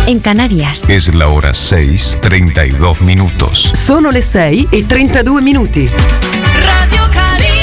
en Canarias. Es la hora 6:32 minutos. Sono le 6:32. Radio Calima.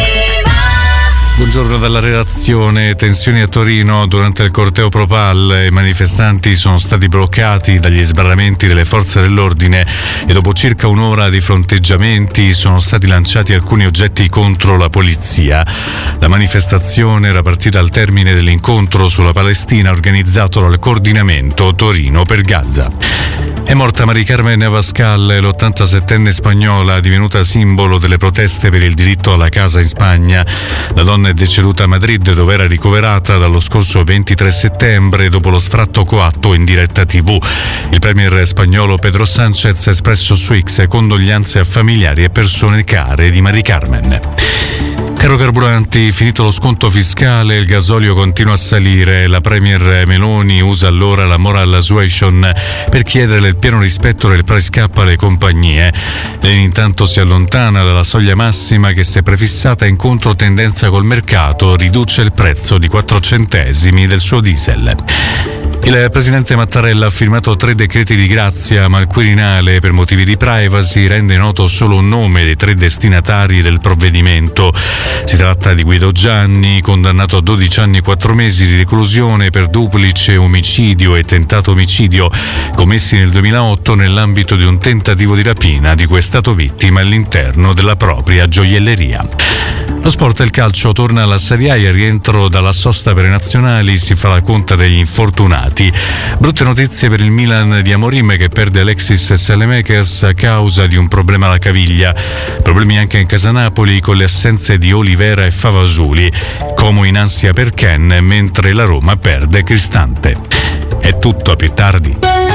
Buongiorno dalla redazione. Tensioni a Torino durante il corteo Pro-Pal. I manifestanti sono stati bloccati dagli sbarramenti delle forze dell'ordine e dopo circa un'ora di fronteggiamenti sono stati lanciati alcuni oggetti contro la polizia. La manifestazione era partita al termine dell'incontro sulla Palestina organizzato dal coordinamento Torino per Gaza. È morta Mari Carmen Abascal, l'87enne spagnola divenuta simbolo delle proteste per il diritto alla casa in Spagna. La donna è deceduta a Madrid, dove era ricoverata dallo scorso 23 settembre dopo lo sfratto coatto in diretta TV. Il premier spagnolo Pedro Sánchez ha espresso su X condoglianze a familiari e persone care di Mari Carmen. Caro carburanti, finito lo sconto fiscale, il gasolio continua a salire. La premier Meloni usa allora la moral suasion per chiedere il pieno rispetto del price cap alle compagnie. Lei intanto si allontana dalla soglia massima che si è prefissata in controtendenza col mercato, riduce il prezzo di 4 centesimi del suo diesel. Il presidente Mattarella ha firmato 3 decreti di grazia, ma il Quirinale, per motivi di privacy, rende noto solo un nome dei 3 destinatari del provvedimento. Si tratta di Guido Gianni, condannato a 12 anni e 4 mesi di reclusione per duplice omicidio e tentato omicidio commessi nel 2008 nell'ambito di un tentativo di rapina di cui è stato vittima all'interno della propria gioielleria. Lo sport e il calcio torna alla Serie A e al rientro dalla sosta per le nazionali si fa la conta degli infortunati. Brutte notizie per il Milan di Amorim, che perde Alexis Saelemaekers a causa di un problema alla caviglia. Problemi anche in casa Napoli con le assenze di Olivera e Favasuli. Como in ansia per Ken, mentre la Roma perde Cristante. È tutto, a più tardi.